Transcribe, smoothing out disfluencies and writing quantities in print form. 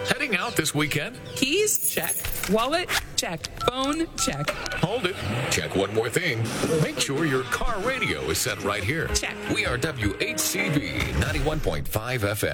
Heading out this weekend? Keys? Check. Wallet? Check. Phone? Check. Hold it. Check one more thing. Make sure your car radio is set right here. Check. We are WHCB 91.5 FM.